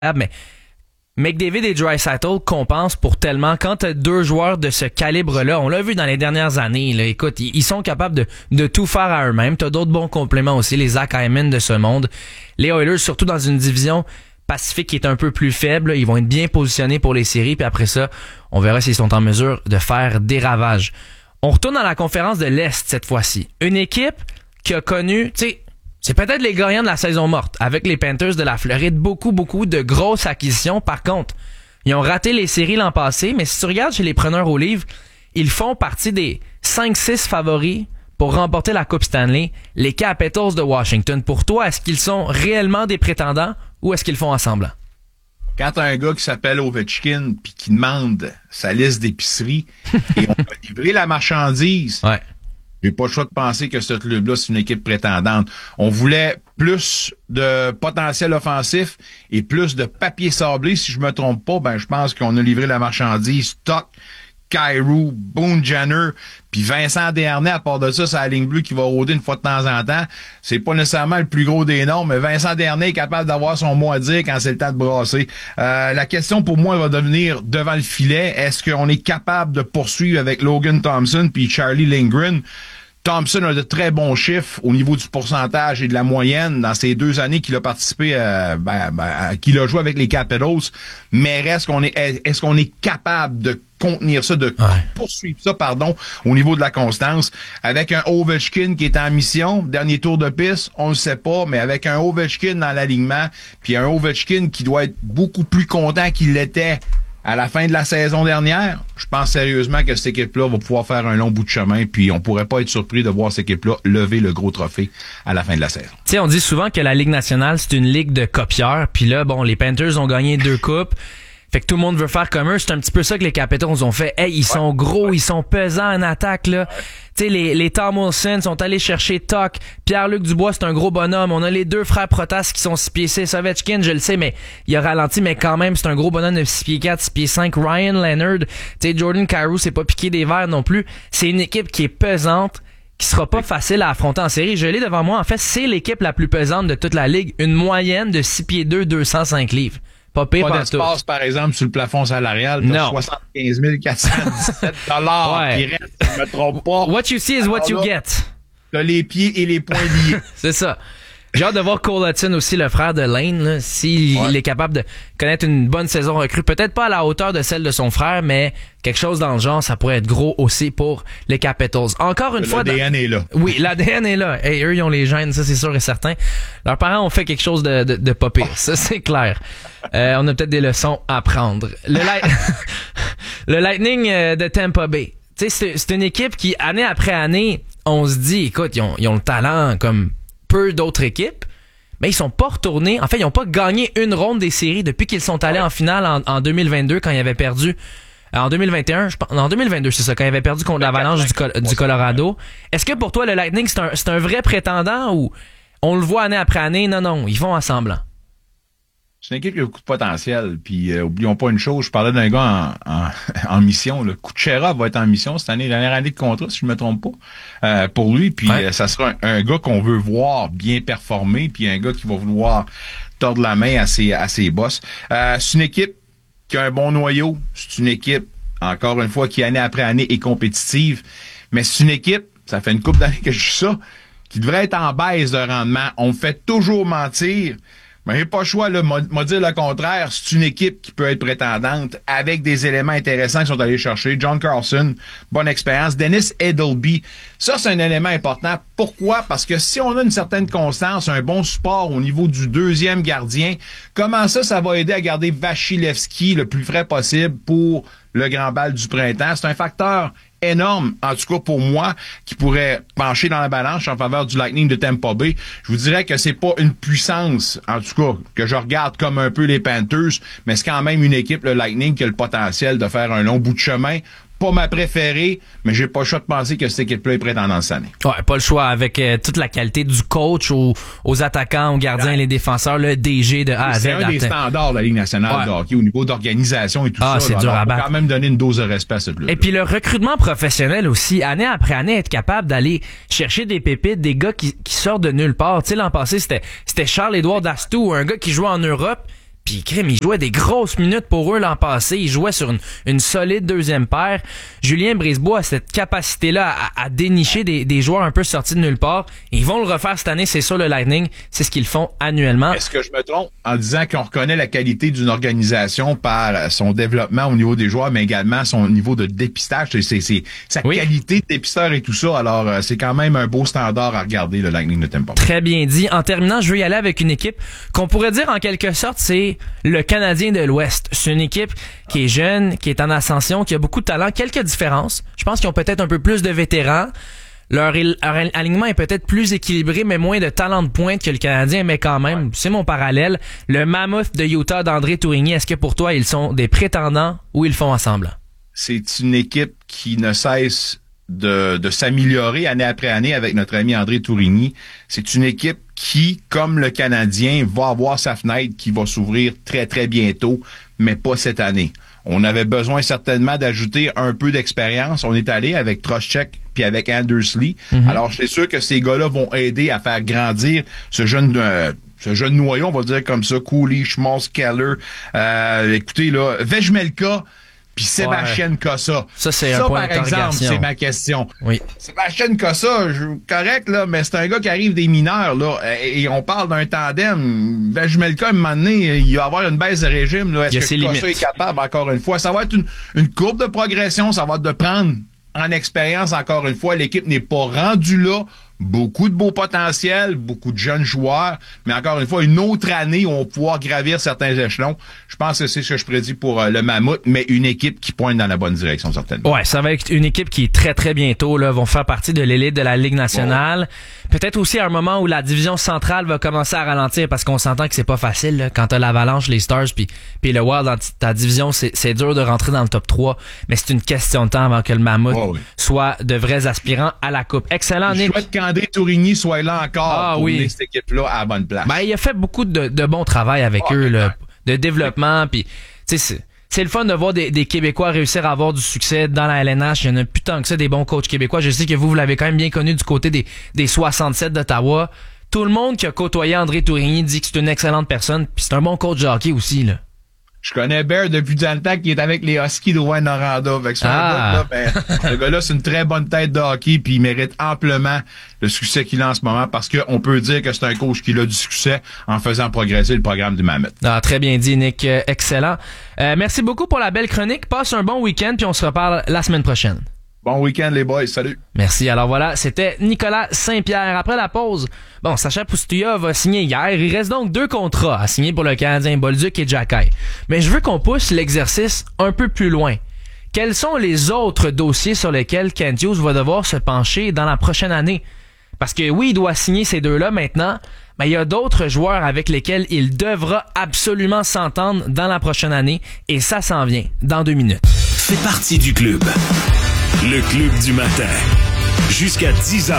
mais McDavid et Draisaitl compensent pour tellement. Quand t'as deux joueurs de ce calibre-là, on l'a vu dans les dernières années, là, écoute, ils sont capables de tout faire à eux-mêmes. T'as d'autres bons compléments aussi, les Zach Hyman de ce monde. Les Oilers, surtout dans une division Pacifique qui est un peu plus faible, ils vont être bien positionnés pour les séries, puis après ça, on verra s'ils sont en mesure de faire des ravages. On retourne dans la conférence de l'Est cette fois-ci. Une équipe qui a connu, tu sais, c'est peut-être les gagnants de la saison morte, avec les Panthers de la Floride, beaucoup de grosses acquisitions. Par contre, ils ont raté les séries l'an passé, mais si tu regardes chez les preneurs au livre, ils font partie des 5-6 favoris pour remporter la Coupe Stanley, les Capitals de Washington. Pour toi, est-ce qu'ils sont réellement des prétendants ou est-ce qu'ils font semblant? Quand t'as un gars qui s'appelle Ovechkin puis qui demande sa liste d'épicerie et on va livrer la marchandise, ouais. J'ai pas le choix de penser que ce club-là, c'est une équipe prétendante. On voulait plus de potentiel offensif et plus de papier sablé. Si je me trompe pas, ben je pense qu'on a livré la marchandise stock. Kyrou, Boone Jenner, puis Vincent Desharnais, à part de ça, c'est la ligne bleue qui va rôder une fois de temps en temps. C'est pas nécessairement le plus gros des noms, mais Vincent Desharnais est capable d'avoir son mot à dire quand c'est le temps de brasser. La question pour moi va devenir devant le filet. Est-ce qu'on est capable de poursuivre avec Logan Thompson puis Charlie Lindgren? Thompson a de très bons chiffres au niveau du pourcentage et de la moyenne dans ces 2 années qu'il a participé, qu'il a joué avec les Capitals. Mais est-ce qu'on est capable de contenir ça, poursuivre ça, au niveau de la constance? Avec un Ovechkin qui est en mission, dernier tour de piste, on le sait pas, mais avec un Ovechkin dans l'alignement, puis un Ovechkin qui doit être beaucoup plus content qu'il l'était à la fin de la saison dernière, je pense sérieusement que cette équipe-là va pouvoir faire un long bout de chemin, puis on pourrait pas être surpris de voir cette équipe-là lever le gros trophée à la fin de la saison. Tu sais, on dit souvent que la Ligue nationale, c'est une ligue de copieurs, puis là, bon, les Panthers ont gagné 2 coupes, fait que tout le monde veut faire comme eux. C'est un petit peu ça que les Capitals ont fait. Hey, ils sont gros, ils sont pesants en attaque, là. Tu sais, les Tom Wilson sont allés chercher Tuck. Pierre-Luc Dubois, c'est un gros bonhomme. On a les 2 frères Protas qui sont 6 pieds 6. Ovechkin, je le sais, mais il a ralenti, mais quand même, c'est un gros bonhomme de 6 pieds 4, 6 pieds 5. Ryan Leonard, tu sais, Jordan Kyrou, c'est pas piqué des verres non plus. C'est une équipe qui est pesante, qui sera pas facile à affronter en série. Je l'ai devant moi. En fait, c'est l'équipe la plus pesante de toute la ligue. Une moyenne de 6 pieds 2, 205 livres. Pas pire pas d'espace, par exemple, sur le plafond salarial. T'as 75 417 $. Qui reste, si je me trompe pas. What you see is what you get. T'as les pieds et les poings liés. C'est ça. J'ai hâte de voir Cole Hudson aussi, le frère de Lane, s'il est capable de connaître une bonne saison recrue. Peut-être pas à la hauteur de celle de son frère, mais quelque chose dans le genre, ça pourrait être gros aussi pour les Capitals. Encore une fois... L'ADN est là. Oui, l'ADN est là. Et eux, ils ont les gènes, ça c'est sûr et certain. Leurs parents ont fait quelque chose de pas pire, ça c'est clair. On a peut-être des leçons à prendre. Le Lightning de Tampa Bay. Tu sais, c'est une équipe qui, année après année, on se dit, écoute, ils ont le talent comme peu d'autres équipes, mais ils sont pas retournés. En fait, ils ont pas gagné une ronde des séries depuis qu'ils sont allés en finale en 2022 quand ils avaient perdu. En 2021, en 2022, c'est ça, quand ils avaient perdu contre l'Avalanche du Colorado. Est-ce que pour toi, le Lightning, c'est un vrai prétendant ou on le voit année après année? Non, ils font semblant. C'est une équipe qui a beaucoup de potentiel. Puis, oublions pas une chose, je parlais d'un gars en mission. Le Kucherov va être en mission cette année, dernière année de contrat, si je me trompe pas, pour lui. Puis, ça sera un gars qu'on veut voir bien performer, puis un gars qui va vouloir tordre la main à ses boss. C'est une équipe qui a un bon noyau. C'est une équipe, encore une fois, qui année après année est compétitive. Mais c'est une équipe, ça fait une couple d'années que je suis ça, qui devrait être en baisse de rendement. On me fait toujours mentir. Mais j'ai pas le choix, là, m'a dire le contraire. C'est une équipe qui peut être prétendante avec des éléments intéressants qu'ils sont allés chercher. John Carlson, bonne expérience. Dennis Edelby, ça, c'est un élément important. Pourquoi? Parce que si on a une certaine constance, un bon support au niveau du deuxième gardien, comment ça va aider à garder Vasilevski le plus frais possible pour le grand bal du printemps? C'est un facteur énorme, en tout cas pour moi, qui pourrait pencher dans la balance en faveur du Lightning de Tampa Bay. Je vous dirais que c'est pas une puissance, en tout cas, que je regarde comme un peu les Panthers, mais c'est quand même une équipe, le Lightning, qui a le potentiel de faire un long bout de chemin. Pas ma préférée, mais j'ai pas le choix de penser que cette équipe-là est prétendante cette année. Ouais, pas le choix avec toute la qualité du coach aux attaquants, aux gardiens, les défenseurs, le DG de A à Z. C'est un des standards de la Ligue nationale de hockey au niveau d'organisation et tout ça. C'est dur à battre. On peut quand même donner une dose de respect à ce club. Et puis le recrutement professionnel aussi, année après année, être capable d'aller chercher des pépites, des gars qui sortent de nulle part. Tu sais, l'an passé, c'était Charles-Édouard Dastou, un gars qui jouait en Europe, Puis crème, il jouait des grosses minutes pour eux l'an passé. Il jouait sur une solide deuxième paire. Julien Brisebois a cette capacité-là à dénicher des joueurs un peu sortis de nulle part. Ils vont le refaire cette année, c'est sûr, le Lightning. C'est ce qu'ils font annuellement. Est-ce que je me trompe en disant qu'on reconnaît la qualité d'une organisation par son développement au niveau des joueurs, mais également son niveau de dépistage, c'est sa qualité de dépisteur et tout ça. Alors, c'est quand même un beau standard à regarder, le Lightning de Tampa. Très bien dit. En terminant, je veux y aller avec une équipe qu'on pourrait dire en quelque sorte, c'est le Canadien de l'Ouest. C'est une équipe qui est jeune, qui est en ascension, qui a beaucoup de talent, quelques différences. Je pense qu'ils ont peut-être un peu plus de vétérans. Leur alignement est peut-être plus équilibré, mais moins de talent de pointe que le Canadien, mais quand même, c'est mon parallèle. Le Mammoth de Utah d'André Tourigny, est-ce que pour toi, ils sont des prétendants ou ils font ensemble? C'est une équipe qui ne cesse de s'améliorer année après année avec notre ami André Tourigny. C'est une équipe qui, comme le Canadien, va avoir sa fenêtre qui va s'ouvrir très, très bientôt, mais pas cette année. On avait besoin certainement d'ajouter un peu d'expérience. On est allé avec Trocheck puis avec Andersley. Alors, c'est sûr que ces gars-là vont aider à faire grandir ce jeune noyau, on va dire comme ça, Cooley, Schmaltz, Keller. Écoutez, là, Vejmelka puis Sébastien Cossa. Ça, c'est un point d'interrogation. Par exemple, c'est ma question. Oui. Sébastien Cossa, correct, là, mais c'est un gars qui arrive des mineurs, là, et on parle d'un tandem. Vejmelka, à un moment donné, il va avoir une baisse de régime, là. Est-ce que Cossa est capable, encore une fois? Ça va être une courbe de progression, ça va être de prendre en expérience, encore une fois. L'équipe n'est pas rendue là. Beaucoup de beau potentiel, beaucoup de jeunes joueurs, mais encore une fois, une autre année où on va pouvoir gravir certains échelons. Je pense que c'est ce que je prédis pour le Mammouth, mais une équipe qui pointe dans la bonne direction, certainement. Ouais, ça va être une équipe qui, très, très bientôt, là, vont faire partie de l'élite de la Ligue nationale. Bon. Peut-être aussi à un moment où la division centrale va commencer à ralentir parce qu'on s'entend que c'est pas facile, là, quand t'as l'Avalanche, les Stars puis le Wild dans ta division, c'est dur de rentrer dans le top 3, mais c'est une question de temps avant que le Mammouth soit de vrais aspirants à la Coupe. Excellent, Nick. André Tourigny soit là encore pour mener cette équipe-là à la bonne place. Ben, il a fait beaucoup de bon travail avec eux, là, de développement, puis tu sais, c'est le fun de voir des Québécois réussir à avoir du succès dans la LNH. Il y en a plus tant que ça, des bons coachs québécois. Je sais que vous l'avez quand même bien connu du côté des 67 d'Ottawa. Tout le monde qui a côtoyé André Tourigny dit que c'est une excellente personne, puis c'est un bon coach de hockey aussi, là. Je connais Bear depuis dans le temps qui est avec les Huskies de Rouen-Noranda. Ce gars-là, c'est une très bonne tête de hockey puis il mérite amplement le succès qu'il a en ce moment parce qu'on peut dire que c'est un coach qui a du succès en faisant progresser le programme du Mammoth. Ah, très bien dit, Nick. Excellent. Merci beaucoup pour la belle chronique. Passe un bon week-end puis on se reparle la semaine prochaine. Bon week-end, les boys. Salut. Merci. Alors voilà, c'était Nicolas Saint-Pierre. Après la pause, Sacha Pustouyov a signé hier. Il reste donc 2 contrats à signer pour le Canadien, Bolduc et Xhekaj. Mais je veux qu'on pousse l'exercice un peu plus loin. Quels sont les autres dossiers sur lesquels Kent Hughes va devoir se pencher dans la prochaine année? Parce que oui, il doit signer ces deux-là maintenant, mais il y a d'autres joueurs avec lesquels il devra absolument s'entendre dans la prochaine année et ça s'en vient dans 2 minutes. Fais partie du club. Le club du matin. Jusqu'à 10h.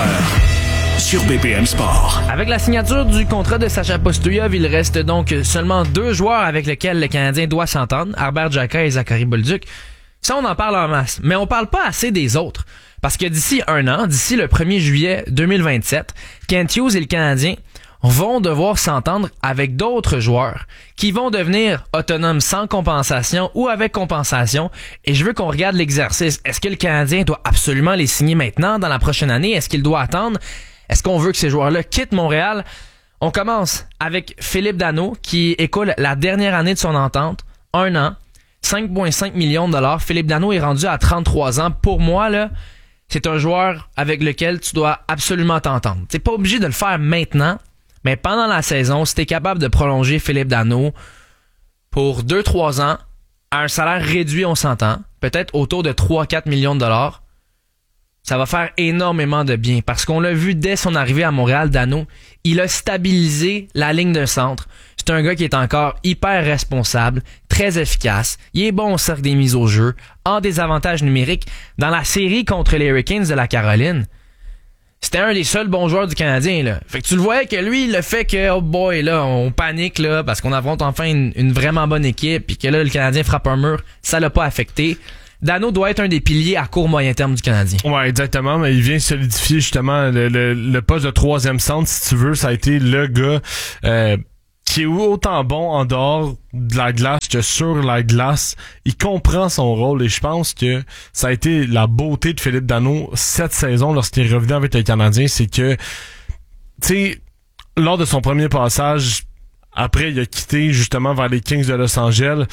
Sur BPM Sport. Avec la signature du contrat de Sacha Pustouyov, il reste donc seulement 2 joueurs avec lesquels le Canadien doit s'entendre, Arber Xhekaj et Zachary Bolduc. Ça, on en parle en masse, mais on parle pas assez des autres. Parce que d'ici 1 an, d'ici le 1er juillet 2027, Kent Hughes et le Canadien vont devoir s'entendre avec d'autres joueurs qui vont devenir autonomes sans compensation ou avec compensation. Et je veux qu'on regarde l'exercice. Est-ce que le Canadien doit absolument les signer maintenant, dans la prochaine année? Est-ce qu'il doit attendre? Est-ce qu'on veut que ces joueurs-là quittent Montréal? On commence avec Philippe Danault qui écoule la dernière année de son entente. 1 an, 5,5 millions de dollars. Philippe Danault est rendu à 33 ans. Pour moi, là, c'est un joueur avec lequel tu dois absolument t'entendre. T'es pas obligé de le faire maintenant, mais pendant la saison, si t'es capable de prolonger Philippe Danault pour 2-3 ans, à un salaire réduit, on s'entend, peut-être autour de 3-4 millions de dollars, ça va faire énormément de bien. Parce qu'on l'a vu dès son arrivée à Montréal, Danault, il a stabilisé la ligne de centre. C'est un gars qui est encore hyper responsable, très efficace. Il est bon au cercle des mises au jeu, en désavantage numérique. Dans la série contre les Hurricanes de la Caroline, c'était un des seuls bons joueurs du Canadien, là. Fait que tu le voyais que lui, le fait que, oh boy, là, on panique, là, parce qu'on affronte enfin une vraiment bonne équipe, puis que là, le Canadien frappe un mur, ça l'a pas affecté. Danault doit être un des piliers à court moyen terme du Canadien. Ouais, exactement, mais il vient solidifier justement le poste de 3e centre, si tu veux. Ça a été le gars qui est autant bon en dehors de la glace que sur la glace. Il comprend son rôle et je pense que ça a été la beauté de Philippe Danault cette saison lorsqu'il est revenu avec le Canadien, c'est que, tu sais, lors de son premier passage, après il a quitté justement vers les Kings de Los Angeles,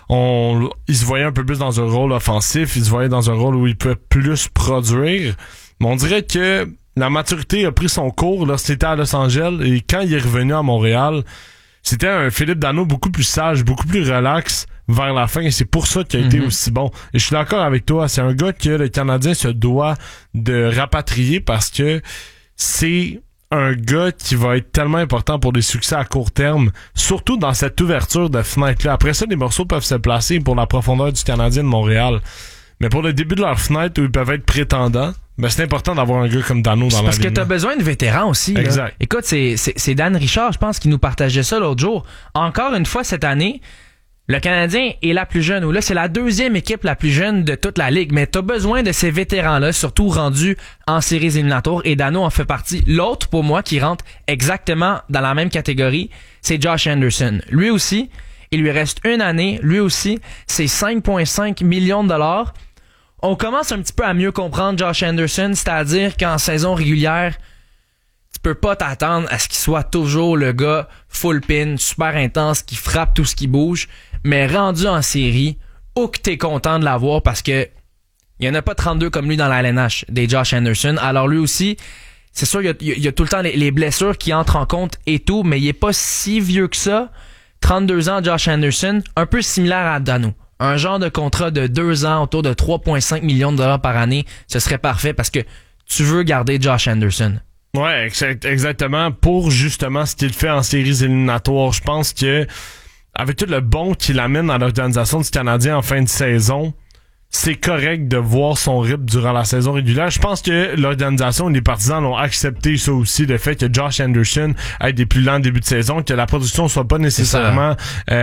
il se voyait un peu plus dans un rôle offensif, il se voyait dans un rôle où il peut plus produire, mais on dirait que la maturité a pris son cours lorsqu'il était à Los Angeles et quand il est revenu à Montréal, c'était un Philippe Danault beaucoup plus sage, beaucoup plus relax vers la fin et c'est pour ça qu'il a été aussi bon. Et je suis d'accord avec toi, c'est un gars que le Canadien se doit de rapatrier parce que c'est un gars qui va être tellement important pour des succès à court terme, surtout dans cette ouverture de fenêtre-là. Après ça, les morceaux peuvent se placer pour la profondeur du Canadien de Montréal. Mais pour le début de leur fenêtre où ils peuvent être prétendants, ben c'est important d'avoir un gars comme Danault dans la parce que t'as besoin de vétérans aussi. Exact. Là. Écoute, c'est Dan Richard, je pense, qui nous partageait ça l'autre jour. Encore une fois, cette année, le Canadien est la plus jeune, ou là, c'est la deuxième équipe la plus jeune de toute la Ligue. Mais t'as besoin de ces vétérans-là, surtout rendus en séries éliminatoires, et Danault en fait partie. L'autre, pour moi, qui rentre exactement dans la même catégorie, c'est Josh Anderson. Lui aussi, il lui reste une année. Lui aussi, c'est 5,5 millions de dollars. On commence un petit peu à mieux comprendre Josh Anderson, c'est-à-dire qu'en saison régulière, tu peux pas t'attendre à ce qu'il soit toujours le gars full pin, super intense, qui frappe tout ce qui bouge, mais rendu en série, ou que t'es content de l'avoir parce que il y en a pas 32 comme lui dans la LNH, des Josh Anderson. Alors lui aussi, c'est sûr, il y a tout le temps les blessures qui entrent en compte et tout, mais il est pas si vieux que ça. 32 ans, Josh Anderson, un peu similaire à Danault. Un genre de contrat de 2 ans autour de 3,5 millions de dollars par année, ce serait parfait parce que tu veux garder Josh Anderson. Ouais, exactement. Pour justement ce qu'il fait en séries éliminatoires, je pense que avec tout le bon qu'il amène à l'organisation du Canadien en fin de saison, c'est correct de voir son rythme durant la saison régulière. Je pense que l'organisation et les partisans ont accepté ça aussi, le fait que Josh Anderson ait des plus lents débuts de saison, que la production soit pas nécessairement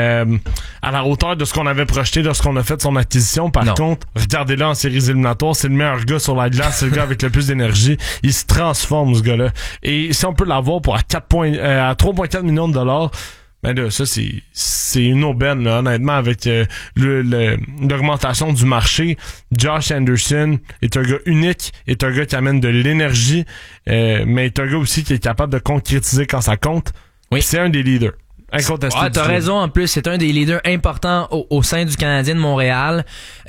à la hauteur de ce qu'on avait projeté lorsqu'on a fait son acquisition. Par contre, regardez-le en séries éliminatoires, c'est le meilleur gars sur la glace, c'est le gars avec le plus d'énergie. Il se transforme, ce gars-là. Et si on peut l'avoir pour à 3,4 millions de dollars, ben là, ça, c'est une aubaine, là, honnêtement, avec l'augmentation du marché. Josh Anderson est un gars unique, est un gars qui amène de l'énergie, mais est un gars aussi qui est capable de concrétiser quand ça compte. Oui. C'est un des leaders. Incontesté. Ouais, t'as raison, en plus, c'est un des leaders importants au sein du Canadien de Montréal.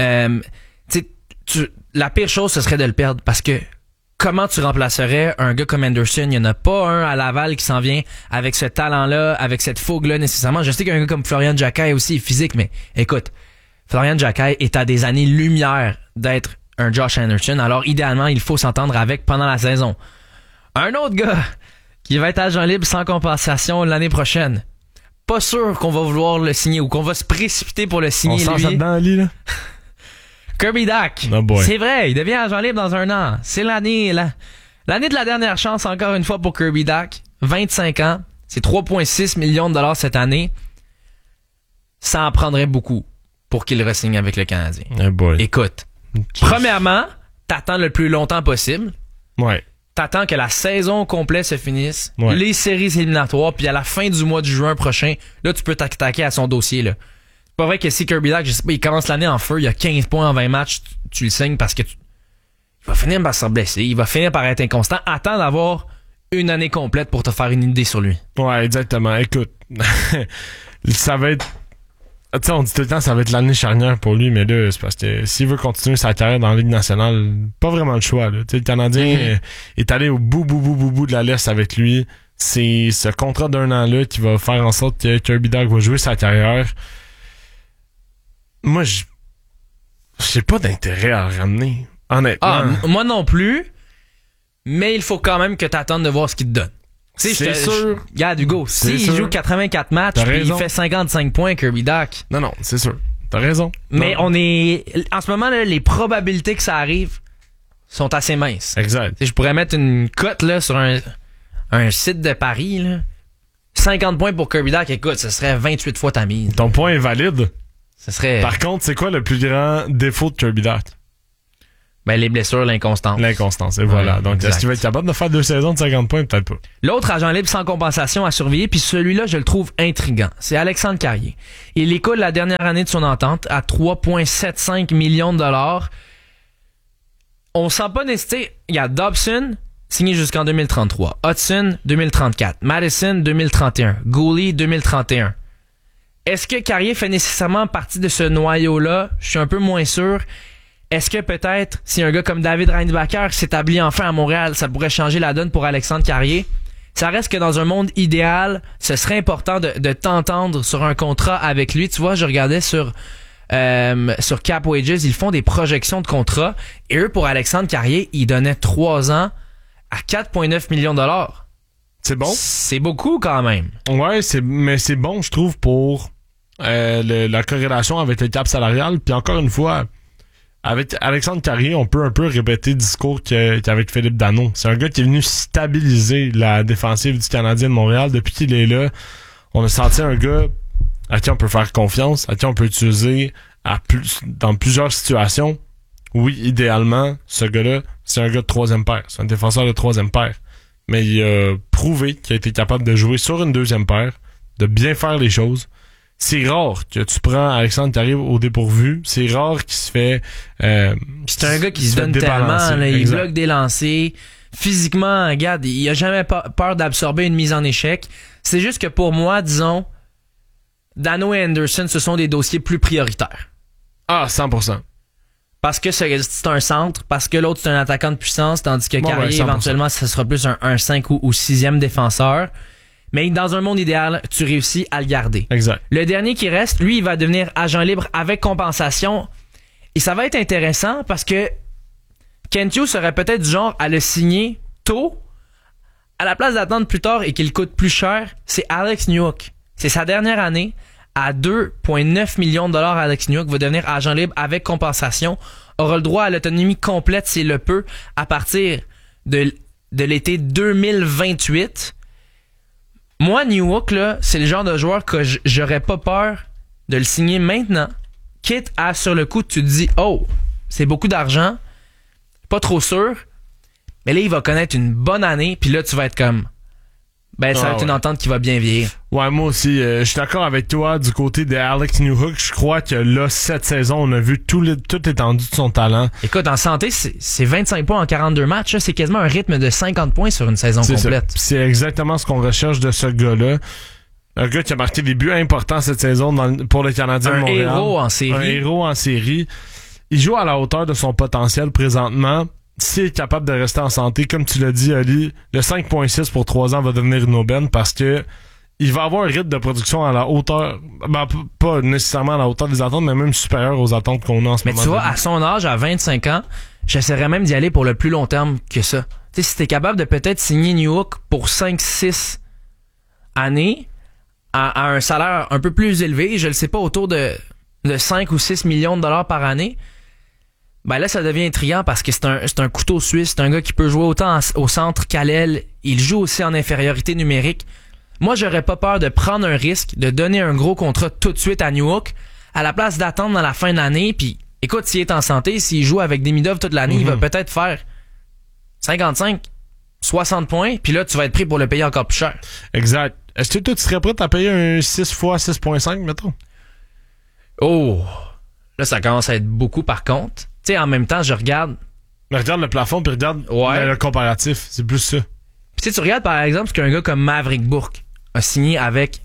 La pire chose, ce serait de le perdre, parce que comment tu remplacerais un gars comme Anderson? Il n'y en a pas un à Laval qui s'en vient avec ce talent-là, avec cette fougue-là nécessairement. Je sais qu'un gars comme Florian Jacquet aussi est physique, mais écoute, Florian Jacquet est à des années-lumière d'être un Josh Anderson. Alors idéalement, il faut s'entendre avec pendant la saison. Un autre gars qui va être agent libre sans compensation l'année prochaine. Pas sûr qu'on va vouloir le signer ou qu'on va se précipiter pour le signer. On sent ça dedans, Ali, là? Kirby Dach. Oh c'est vrai, il devient agent libre dans un an. C'est l'année de la dernière chance encore une fois pour Kirby Dach. 25 ans. C'est 3,6 millions de dollars cette année. Ça en prendrait beaucoup pour qu'il re-signe avec le Canadien. Écoute, premièrement, t'attends le plus longtemps possible. Ouais. T'attends que la saison complète se finisse. Ouais. Les séries éliminatoires, puis à la fin du mois de juin prochain, là, tu peux t'attaquer à son dossier, là. C'est pas vrai que si Kirby Dach, je sais pas, il commence l'année en feu, il a 15 points en 20 matchs, tu le signes parce que il va finir par se blesser, il va finir par être inconstant. Attends d'avoir une année complète pour te faire une idée sur lui. Ouais, exactement. Écoute, ça va être... Tu sais, on dit tout le temps ça va être l'année charnière pour lui, mais là, c'est parce que s'il veut continuer sa carrière dans la Ligue nationale, pas vraiment le choix. Là. Tu sais, le Canadien est allé au bout de la laisse avec lui. C'est ce contrat d'un an-là qui va faire en sorte que Kirby Dach va jouer sa carrière. Moi, j'ai pas d'intérêt à le ramener, honnêtement. Moi non plus, mais il faut quand même que t'attendes de voir ce qu'il te donne. C'est sûr. Regarde, Hugo, s'il joue 84 matchs puis il fait 55 points, Kirby Dach. Non, c'est sûr. T'as raison. Mais en ce moment, là, les probabilités que ça arrive sont assez minces. Exact. T'sais, je pourrais mettre une cote là sur un site de Paris, là. 50 points pour Kirby Dach, écoute, ce serait 28 fois ta mise. Ton point est valide. Ce serait... Par contre, c'est quoi le plus grand défaut de Kirby Dach? Ben, les blessures, l'inconstance. L'inconstance, et voilà. Ouais, donc, exact. est-ce qu'il va être capable de faire 2 saisons de 50 points? Peut-être pas. L'autre agent libre sans compensation à surveiller, puis celui-là, je le trouve intriguant. C'est Alexandre Carrier. Il écoule la dernière année de son entente à 3,75 millions de dollars. On sent pas nécessité. Il y a Dobson, signé jusqu'en 2033. Hudson, 2034. Madison, 2031. Gooley, 2031. Est-ce que Carrier fait nécessairement partie de ce noyau-là? Je suis un peu moins sûr. Est-ce que peut-être, si un gars comme David Reinbacher s'établit enfin à Montréal, ça pourrait changer la donne pour Alexandre Carrier? Ça reste que dans un monde idéal, ce serait important de t'entendre sur un contrat avec lui. Tu vois, je regardais sur Cap Wages, ils font des projections de contrat. Et eux, pour Alexandre Carrier, ils donnaient 3 ans à 4,9 millions de dollars. C'est bon? C'est beaucoup quand même. Ouais, mais c'est bon, je trouve, pour la corrélation avec le cap salarial. Puis encore une fois, avec Alexandre Carrier, on peut un peu répéter le discours qu'avec Philippe Danault. C'est un gars qui est venu stabiliser la défensive du Canadien de Montréal. Depuis qu'il est là, on a senti un gars à qui on peut faire confiance, à qui on peut utiliser dans plusieurs situations. Oui, idéalement, ce gars-là, c'est un gars de 3e paire. C'est un défenseur de 3e paire. Mais il a prouvé qu'il a été capable de jouer sur une 2e paire, de bien faire les choses. C'est rare que tu prends Alexandre Carrier au dépourvu. C'est rare qu'il se fait... c'est un gars qui se donne tellement. Là, il bloque des lancers. Physiquement, regarde, il a jamais peur d'absorber une mise en échec. C'est juste que pour moi, disons, Danault et Anderson, ce sont des dossiers plus prioritaires. Ah, 100%. Parce que c'est un centre, parce que l'autre, c'est un attaquant de puissance, tandis que Carrier, éventuellement, ce sera plus un 5 ou 6e défenseur. Mais dans un monde idéal, tu réussis à le garder. Exact. Le dernier qui reste, lui, il va devenir agent libre avec compensation. Et ça va être intéressant parce que Kent Hughes serait peut-être du genre à le signer tôt, à la place d'attendre plus tard et qu'il coûte plus cher. C'est Alex Newhook. C'est sa dernière année. À 2,9 millions de dollars, Alex Newhook va devenir agent libre avec compensation. Aura le droit à l'autonomie complète s'il le peut à partir de l'été 2028. Moi, Newhook, là, c'est le genre de joueur que j'aurais pas peur de le signer maintenant. Quitte à, sur le coup, tu te dis, oh, c'est beaucoup d'argent, pas trop sûr, mais là, il va connaître une bonne année, puis là, tu vas être comme, ben, ça va être une entente qui va bien vieillir. Ouais, moi aussi, je suis d'accord avec toi du côté de Alex Newhook. Je crois que là, cette saison, on a vu toute l'étendue de son talent. Écoute, en santé, c'est 25 points en 42 matchs. Là. C'est quasiment un rythme de 50 points sur une saison complète. C'est exactement ce qu'on recherche de ce gars-là. Un gars qui a marqué des buts importants cette saison pour le Canadien de Montréal. Un héros en série. Il joue à la hauteur de son potentiel présentement. S'il est capable de rester en santé, comme tu l'as dit, Ali, le 5.6 pour 3 ans va devenir une aubaine parce que il va avoir un rythme de production à la hauteur, ben, pas nécessairement à la hauteur des attentes, mais même supérieur aux attentes qu'on a en ce moment. Mais tu vois, à son âge, à 25 ans, j'essaierais même d'y aller pour le plus long terme que ça. Tu sais, si t'es capable de peut-être signer Newhook pour 5-6 années à un salaire un peu plus élevé, je le sais pas, autour de 5 ou 6 millions de dollars par année, ben là, ça devient intriguant parce que c'est un couteau suisse. C'est un gars qui peut jouer autant au centre qu'à l'aile. Il joue aussi en infériorité numérique. Moi, j'aurais pas peur de prendre un risque, de donner un gros contrat tout de suite à Newhook, à la place d'attendre dans la fin de l'année. Puis, écoute, s'il est en santé, s'il joue avec Demidov toute l'année, il va peut-être faire 55, 60 points. Puis là, tu vas être pris pour le payer encore plus cher. Exact. Est-ce que toi, tu serais prêt à payer un 6 fois 6.5, mettons? Oh! Là, ça commence à être beaucoup, par contre. Tu sais, en même temps, je regarde... Mais regarde le plafond, puis regarde le comparatif. C'est plus ça. Puis tu regardes, par exemple, ce qu'un gars comme Maverick Bourque a signé avec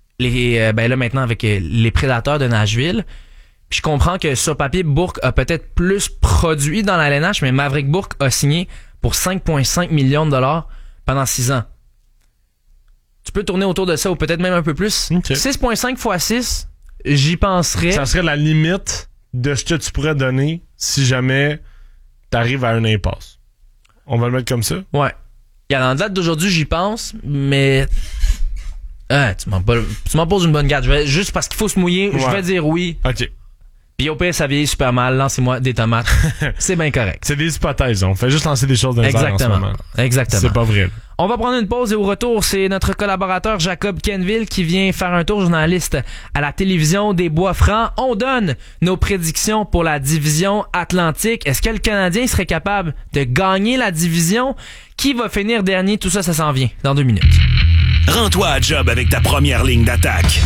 les Prédateurs de Nashville. Puis je comprends que sur papier, Bourque a peut-être plus produit dans la LNH, mais Maverick Bourque a signé pour 5,5 millions de dollars pendant 6 ans. Tu peux tourner autour de ça, ou peut-être même un peu plus. Okay. 6,5 fois 6, j'y penserais. Ça serait la limite de ce que tu pourrais donner si jamais t'arrives à une impasse. On va le mettre comme ça? Ouais. Regarde, en date d'aujourd'hui, j'y pense, mais... tu m'en poses une bonne garde. Juste parce qu'il faut se mouiller, je vais dire oui. OK. Puis au pire, ça vieillit super mal. Lancez-moi des tomates. C'est bien correct. C'est des hypothèses. On fait juste lancer des choses dans les airs en ce moment. Exactement. C'est pas vrai. On va prendre une pause et au retour, c'est notre collaborateur Jacob Kenville qui vient faire un tour, journaliste à la télévision des Bois-Francs. On donne nos prédictions pour la division Atlantique. Est-ce que le Canadien serait capable de gagner la division? Qui va finir dernier? Tout ça, ça s'en vient dans 2 minutes. Rends-toi à job avec ta première ligne d'attaque.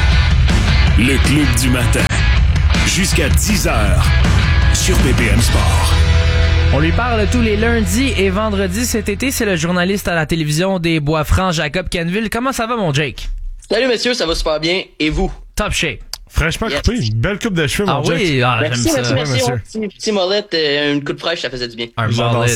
Le Club du matin. Jusqu'à 10h sur BPM Sport. On lui parle tous les lundis et vendredis cet été. C'est le journaliste à la télévision des Bois-Francs, Jacob Kenville. Comment ça va, mon Jake? Salut, messieurs, ça va super bien. Et vous? Top shape. Fraîchement coupé, une belle coupe de cheveux, mon Jake. Oui, merci, j'aime ça. merci. Petit molette, une coup de fraîche, ça faisait du bien. Un mullet,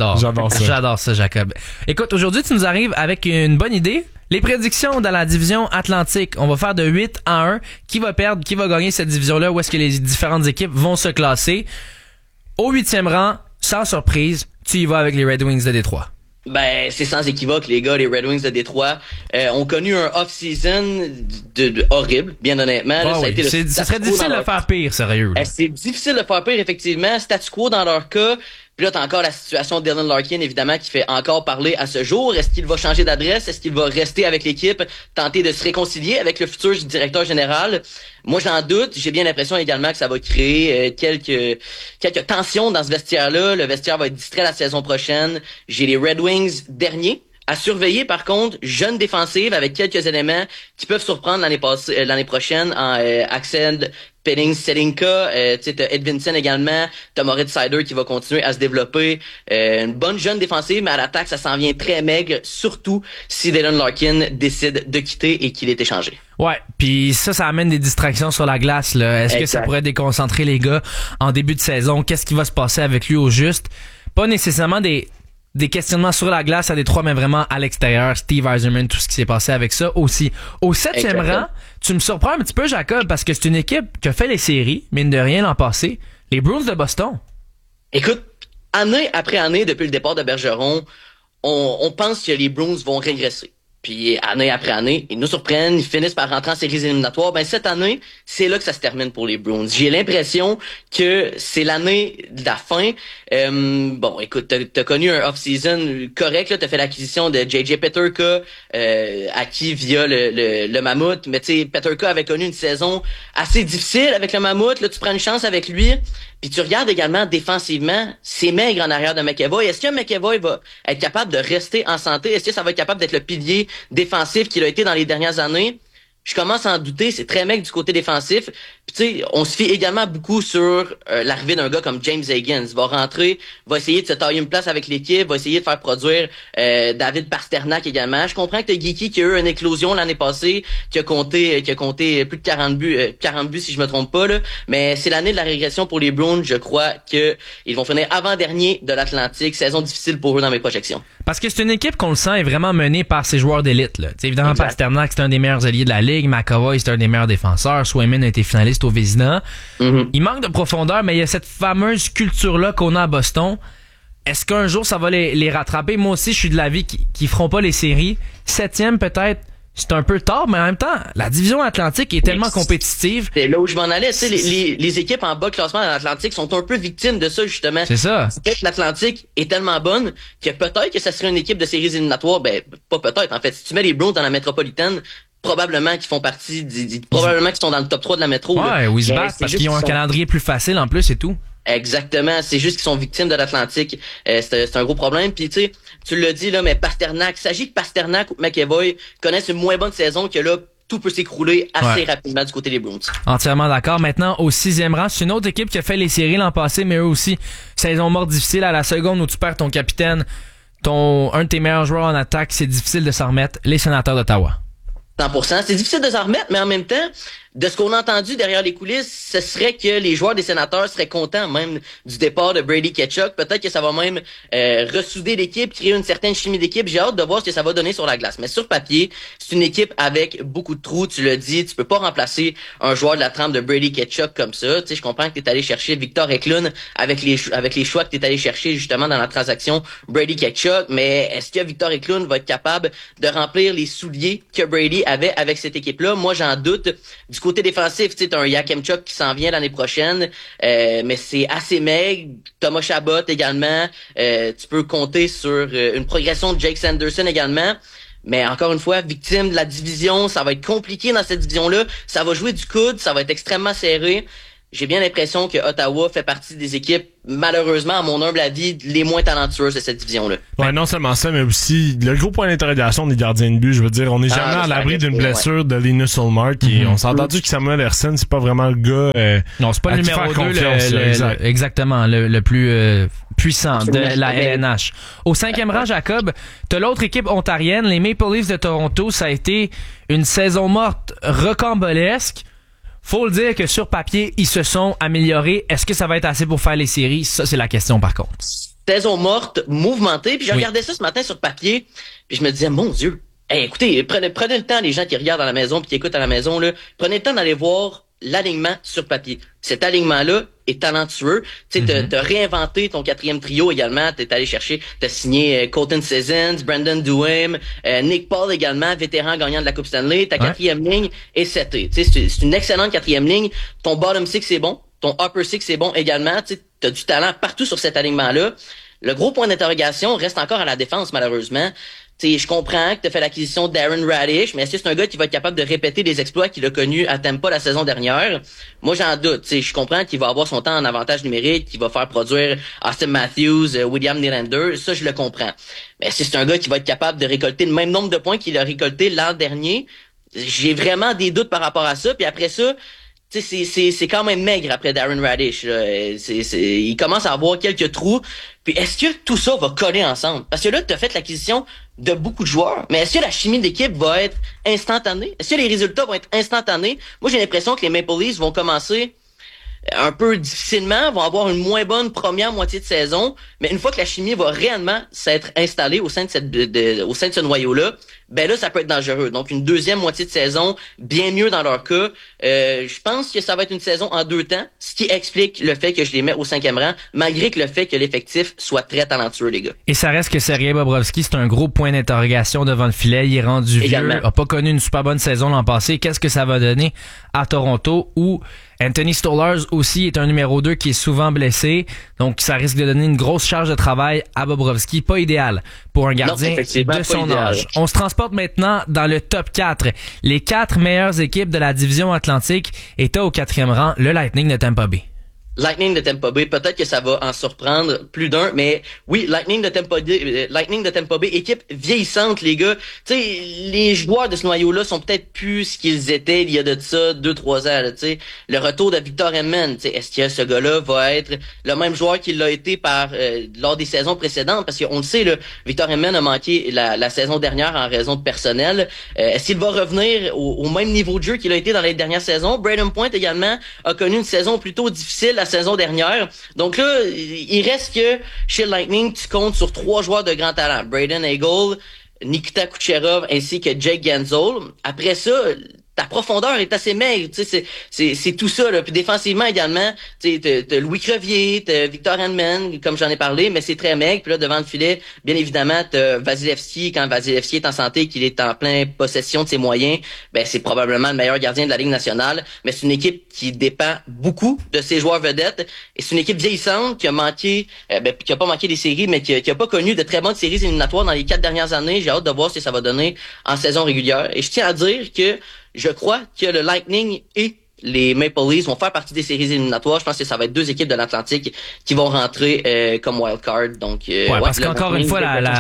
j'adore ça, Jacob. Écoute, aujourd'hui, tu nous arrives avec une bonne idée. Les prédictions dans la division Atlantique. On va faire de 8-1. Qui va perdre, qui va gagner cette division-là? Où est-ce que les différentes équipes vont se classer? Au 8e rang, sans surprise, tu y vas avec les Red Wings de Détroit. Ben, c'est sans équivoque, les gars, les Red Wings de Détroit ont connu un off-season horrible, bien honnêtement. Là, ça a été ça serait difficile de faire pire, sérieux. C'est difficile de faire pire, effectivement. Statu quo dans leur cas. Puis là, t'as encore la situation de Dylan Larkin, évidemment, qui fait encore parler à ce jour. Est-ce qu'il va changer d'adresse? Est-ce qu'il va rester avec l'équipe, tenter de se réconcilier avec le futur directeur général? Moi, j'en doute. J'ai bien l'impression également que ça va créer quelques tensions dans ce vestiaire-là. Le vestiaire va être distrait la saison prochaine. J'ai les Red Wings derniers. À surveiller, par contre, jeune défensive avec quelques éléments qui peuvent surprendre l'année prochaine en Axel Penning-Selinka, t'as Edvinson également, t'as Moritz Seider qui va continuer à se développer. Une bonne jeune défensive, mais à l'attaque, ça s'en vient très maigre, surtout si Dylan Larkin décide de quitter et qu'il est échangé. Ouais, puis ça amène des distractions sur la glace, là. Est-ce que ça pourrait déconcentrer les gars en début de saison? Qu'est-ce qui va se passer avec lui au juste? Pas nécessairement des questionnements sur la glace à Détroit, mais vraiment à l'extérieur. Steve Yzerman, tout ce qui s'est passé avec ça aussi. Au 7e rang, tu me surprends un petit peu, Jacob, parce que c'est une équipe qui a fait les séries, mine de rien, l'an passé. Les Bruins de Boston. Écoute, année après année, depuis le départ de Bergeron, on pense que les Bruins vont régresser. Puis année après année, ils nous surprennent, ils finissent par rentrer en séries éliminatoires. Ben cette année, c'est là que ça se termine pour les Bruins. J'ai l'impression que c'est l'année de la fin. Bon, écoute, t'as connu un off-season correct, là, t'as fait l'acquisition de J.J. Peterka, acquis via le Mammouth. Mais tu sais, Peterka avait connu une saison assez difficile avec le Mammouth. Là, tu prends une chance avec lui. Puis tu regardes également défensivement, c'est maigre en arrière de McAvoy. Est-ce que McAvoy va être capable de rester en santé? Est-ce que ça va être capable d'être le pilier défensif qu'il a été dans les dernières années? Je commence à en douter, c'est très maigre du côté défensif. Puis tu sais, on se fie également beaucoup sur l'arrivée d'un gars comme James Higgins. Va rentrer, va essayer de se tailler une place avec l'équipe, va essayer de faire produire David Pasternak également. Je comprends que t'as Geeky qui a eu une éclosion l'année passée, qui a compté plus de 40 buts si je me trompe pas là. Mais c'est l'année de la régression pour les Bruins. Je crois que ils vont finir avant-dernier de l'Atlantique. Saison difficile pour eux dans mes projections. Parce que c'est une équipe qu'on le sent est vraiment menée par ses joueurs d'élite. Là. T'sais, évidemment, exact. Pasternak, c'est un des meilleurs alliés de la Ligue. McAvoy, c'est un des meilleurs défenseurs. Swayman a été finaliste au Vézina. Mm-hmm. Il manque de profondeur, mais il y a cette fameuse culture-là qu'on a à Boston. Est-ce qu'un jour, ça va les rattraper? Moi aussi, je suis de l'avis qu'ils feront pas les séries. 7e, peut-être. C'est un peu tard, mais en même temps, la division Atlantique est tellement compétitive. C'est là où je m'en allais. Tu sais, les équipes en bas de classement de l'Atlantique sont un peu victimes de ça, justement. C'est ça. Peut-être que l'Atlantique est tellement bonne que peut-être que ça serait une équipe de séries éliminatoires. Ben, pas peut-être. En fait, si tu mets les Bruins dans la métropolitaine, probablement qu'ils font partie probablement qu'ils sont dans le top 3 de la métro. Ouais, ou ils se battent parce qu'ils ont un calendrier plus facile en plus et tout. Exactement, c'est juste qu'ils sont victimes de l'Atlantique. C'est un gros problème. Puis tu sais, tu l'as dit là, mais Pasternak, il s'agit que Pasternak ou McAvoy connaissent une moins bonne saison que là, tout peut s'écrouler assez rapidement du côté des Bruins. Entièrement d'accord. Maintenant, au 6e rang, c'est une autre équipe qui a fait les séries l'an passé, mais eux aussi, saison morte difficile à la seconde où tu perds ton capitaine, un de tes meilleurs joueurs en attaque, c'est difficile de s'en remettre. Les Sénateurs d'Ottawa. 100%. C'est difficile de s'en remettre, mais en même temps, de ce qu'on a entendu derrière les coulisses, ce serait que les joueurs des Sénateurs seraient contents même du départ de Brady Tkachuk. Peut-être que ça va même ressouder l'équipe, créer une certaine chimie d'équipe. J'ai hâte de voir ce que ça va donner sur la glace. Mais sur papier, c'est une équipe avec beaucoup de trous. Tu l'as dit, tu peux pas remplacer un joueur de la trempe de Brady Tkachuk comme ça. Tu sais, je comprends que tu es allé chercher Victor Eklund avec les choix que tu es allé chercher justement dans la transaction Brady Tkachuk. Mais est-ce que Victor Eklund va être capable de remplir les souliers que Brady avait avec cette équipe-là? Moi, j'en doute. Du côté défensif, tu sais, t'as un Yakemchuk qui s'en vient l'année prochaine, mais c'est assez maigre. Thomas Chabot également. Tu peux compter sur une progression de Jake Sanderson également. Mais encore une fois, victime de la division, ça va être compliqué dans cette division-là. Ça va jouer du coude, ça va être extrêmement serré. J'ai bien l'impression que Ottawa fait partie des équipes, malheureusement, à mon humble avis, les moins talentueuses de cette division-là. Ouais, non seulement ça, mais aussi le gros point d'interrogation des gardiens de but. Je veux dire, on n'est jamais à l'abri d'une blessure de Linus Ulmark. Et on s'est entendu que Samuel Ersson, c'est pas vraiment le gars. Non, c'est pas le numéro 2, exactement, le plus puissant de la LNH. Au 5e rang, Jacob, t'as l'autre équipe ontarienne, les Maple Leafs de Toronto. Ça a été une saison morte rocambolesque. Faut le dire que sur papier, ils se sont améliorés. Est-ce que ça va être assez pour faire les séries? Ça, c'est la question par contre. Saison morte, mouvementée. Puis je regardais ça ce matin sur papier. Puis je me disais, mon Dieu, écoutez, prenez le temps, les gens qui regardent à la maison puis qui écoutent à la maison, là, prenez le temps d'aller voir l'alignement sur papier. Cet alignement-là est talentueux. Tu sais, t'as réinventé ton 4e trio également. T'es allé chercher, t'as signé Colton Sissons, Brandon Duhaime, Nick Paul également, vétéran gagnant de la Coupe Stanley. Ta 4e ligne est setée. Tu sais, c'est une excellente 4e ligne. Ton bottom six c'est bon. Ton upper six c'est bon également. Tu sais, t'as du talent partout sur cet alignement-là. Le gros point d'interrogation reste encore à la défense, malheureusement. T'sais, je comprends que tu as fait l'acquisition d'Aaron Radish, mais est-ce que c'est un gars qui va être capable de répéter les exploits qu'il a connus à Tampa la saison dernière? Moi, j'en doute. T'sais, je comprends qu'il va avoir son temps en avantage numérique, qu'il va faire produire Austin Matthews, William Nylander. Ça, je le comprends. Mais est-ce que c'est un gars qui va être capable de récolter le même nombre de points qu'il a récolté l'an dernier? J'ai vraiment des doutes par rapport à ça. Puis après ça, c'est quand même maigre après Darren Radish. Là. Il commence à avoir quelques trous. Puis est-ce que tout ça va coller ensemble? Parce que là, tu as fait l'acquisition de beaucoup de joueurs, mais est-ce que la chimie d'équipe va être instantanée? Est-ce que les résultats vont être instantanés? Moi, j'ai l'impression que les Maple Leafs vont commencer un peu difficilement, vont avoir une moins bonne première moitié de saison, mais une fois que la chimie va réellement s'être installée au sein de au sein de ce noyau-là, ben là, ça peut être dangereux. Donc, une deuxième moitié de saison, bien mieux dans leur cas. Je pense que ça va être une saison en 2 temps, ce qui explique le fait que je les mets au 5e rang, malgré que le fait que l'effectif soit très talentueux, les gars. Et ça reste que Sergei Bobrovsky, c'est un gros point d'interrogation devant le filet. Il est rendu vieux, a pas connu une super bonne saison l'an passé. Qu'est-ce que ça va donner à Toronto, où Anthony Stolarz aussi est un numéro 2 qui est souvent blessé. Donc, ça risque de donner une grosse charge de travail à Bobrovsky. Pas idéal pour un gardien de son âge. On se transporte maintenant dans le top 4. Les 4 meilleures équipes de la division Atlantique étaient au 4e rang, le Lightning de Tampa Bay. Lightning de Tampa Bay, peut-être que ça va en surprendre plus d'un, mais oui, Lightning de Tampa Bay, équipe vieillissante, les gars. Tu sais, les joueurs de ce noyau-là sont peut-être plus ce qu'ils étaient il y a de ça 2-3 ans. Tu sais, le retour de Victor Hedman, tu sais, est-ce que ce gars-là va être le même joueur qu'il l'a été lors des saisons précédentes? Parce qu'on le sait, là, Victor Hedman a manqué la saison dernière en raison de personnel. Est-ce qu'il va revenir au même niveau de jeu qu'il a été dans les dernières saisons? Braden Point également a connu une saison plutôt difficile la saison dernière. Donc là, il reste que chez Lightning, tu comptes sur 3 joueurs de grand talent. Braden Hagel, Nikita Kucherov ainsi que Jake Gensel. Après ça, ta profondeur est assez maigre, tu sais, c'est tout ça, là. Puis défensivement également, tu sais, t'as Louis Crevier, t'as Victor Hedman, comme j'en ai parlé, mais c'est très maigre. Puis là, devant le filet, bien évidemment, t'as Vasilevskiy. Quand Vasilevskiy est en santé, qu'il est en pleine possession de ses moyens, ben c'est probablement le meilleur gardien de la Ligue nationale. Mais c'est une équipe qui dépend beaucoup de ses joueurs vedettes. Et c'est une équipe vieillissante qui a manqué, qui a pas manqué des séries, mais qui a pas connu de très bonnes séries éliminatoires dans les 4 dernières années. J'ai hâte de voir ce que ça va donner en saison régulière. Et je tiens à dire que je crois que le Lightning et les Maple Leafs vont faire partie des séries éliminatoires. Je pense que ça va être 2 équipes de l'Atlantique qui vont rentrer comme wildcard. Donc, parce qu'encore une fois,